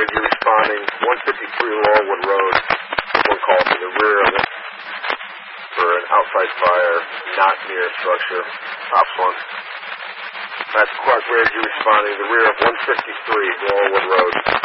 Energy responding, 153 Laurelwood Road. One call to the rear of it for an outside fire, not near a structure. Ops 1. That's Quack Energy responding, the rear of 153 Laurelwood Road.